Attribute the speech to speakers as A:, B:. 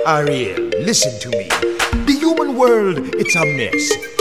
A: Ariel, listen to me. The human world, it's a mess.